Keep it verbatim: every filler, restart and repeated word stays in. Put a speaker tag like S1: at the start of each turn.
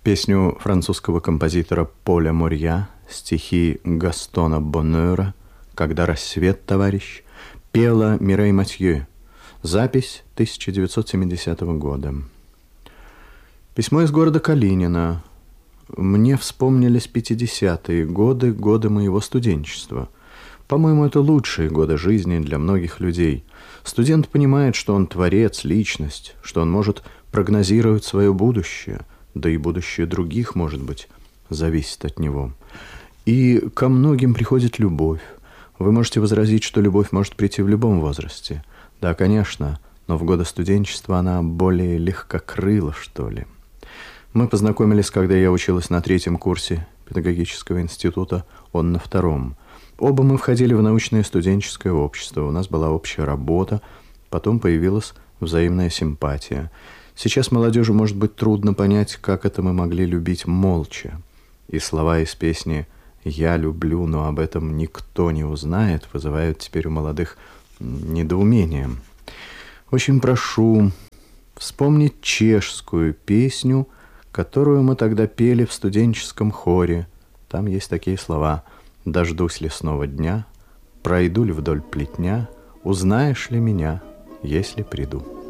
S1: Песню французского композитора Поля Мурья, стихи Гастона Боннера «Когда рассвет, товарищ», пела Мирей Матье. Запись тысяча девятьсот семидесятого года. Письмо из города Калинина. Мне вспомнились пятидесятые годы, годы моего студенчества. По-моему, это лучшие годы жизни для многих людей. Студент понимает, что он творец, личность, что он может прогнозировать свое будущее, да и будущее других, может быть, зависит от него. И ко многим приходит любовь. Вы можете возразить, что любовь может прийти в любом возрасте. Да, конечно, но в годы студенчества она более легкокрыла, что ли. Мы познакомились, когда я училась на третьем курсе педагогического института, он на втором. Оба мы входили в научное студенческое общество, у нас была общая работа, потом появилась взаимная симпатия. Сейчас молодежи может быть трудно понять, как это мы могли любить молча. И слова из песни «Я люблю, но об этом никто не узнает» вызывают теперь у молодых недоумение. Очень прошу вспомнить чешскую песню, которую мы тогда пели в студенческом хоре. Там есть такие слова: «Дождусь лесного дня, пройду ли вдоль плетня, узнаешь ли меня, если приду».